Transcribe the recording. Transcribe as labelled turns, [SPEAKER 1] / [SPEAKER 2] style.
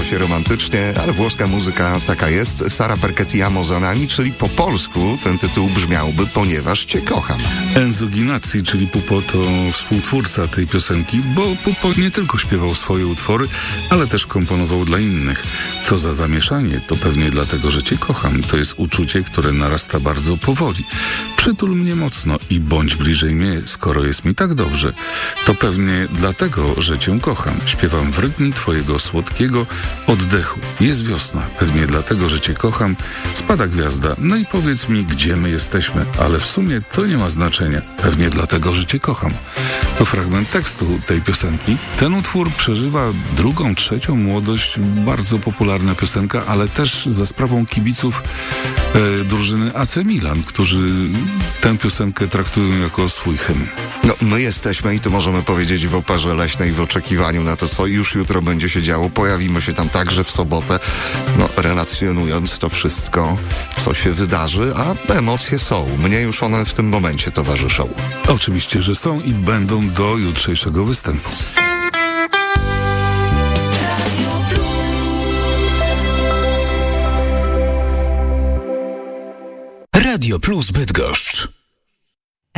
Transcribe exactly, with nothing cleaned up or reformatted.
[SPEAKER 1] się romantycznie, ale włoska muzyka taka jest. Sara Perché-ti-amo za nami, czyli po polsku ten tytuł brzmiałby Ponieważ Cię kocham.
[SPEAKER 2] Enzo Ginazzi, czyli Pupo, to współtwórca tej piosenki, bo Pupo nie tylko śpiewał swoje utwory, ale też komponował dla innych. Co za zamieszanie, to pewnie dlatego, że Cię kocham. To jest uczucie, które narasta bardzo powoli. Przytul mnie mocno i bądź bliżej mnie, skoro jest mi tak dobrze. To pewnie dlatego, że Cię kocham. Śpiewam w rytmie Twojego słodkiego oddechu. Jest wiosna. Pewnie dlatego, że Cię kocham. Spada gwiazda. No i powiedz mi, gdzie my jesteśmy. Ale w sumie to nie ma znaczenia. Pewnie dlatego, że Cię kocham. To fragment tekstu tej piosenki. Ten utwór przeżywa drugą, trzecią młodość. Bardzo popularna piosenka, ale też za sprawą kibiców e, drużyny A C Milan, którzy tę piosenkę traktują jako swój hymn.
[SPEAKER 1] No, my jesteśmy i to możemy powiedzieć w Operze Leśnej w oczekiwaniu na to, co już jutro będzie się działo. Pojawimy się tam także w sobotę, no, relacjonując to wszystko, co się wydarzy, a emocje są. Mnie już one w tym momencie towarzyszą.
[SPEAKER 2] Oczywiście, że są i będą do jutrzejszego występu.
[SPEAKER 3] Radio Plus Bydgoszcz.